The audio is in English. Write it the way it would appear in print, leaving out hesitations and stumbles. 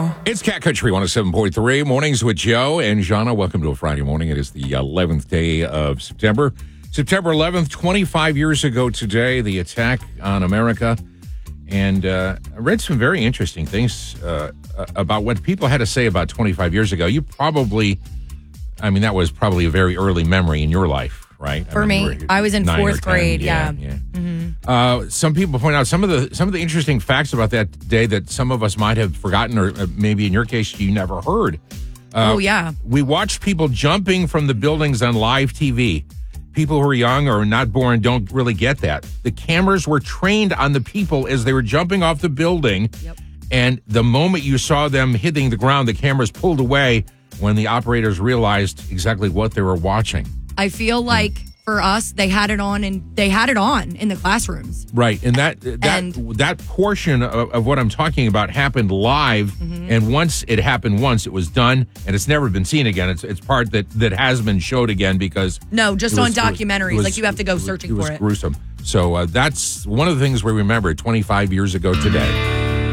Joe. It's Cat Country 107.3, Mornings with Joe and Jana. Welcome to a Friday morning. It is the 11th day of September. September 11th, 25 years ago today, the attack on America. And I read some very interesting things about what people had to say about 25 years ago. That was probably a very early memory in your life, right? For me, I was in fourth grade. Yeah. Mm-hmm. Some people point out some of the interesting facts about that day that some of us might have forgotten, or maybe in your case you never heard. We watched people jumping from the buildings on live TV. People who are young or not born don't really get that. The cameras were trained on the people as they were jumping off the building. Yep. And the moment you saw them hitting the ground, the cameras pulled away when the operators realized exactly what they were watching. I feel like for us, they had it on in the classrooms. Right. And that portion of what I'm talking about happened live. Mm-hmm. And once it happened it was done, and it's never been seen again. It's part that has been showed again because... No, just on documentaries. You have to go searching for it. It was gruesome. So that's one of the things we remember 25 years ago today.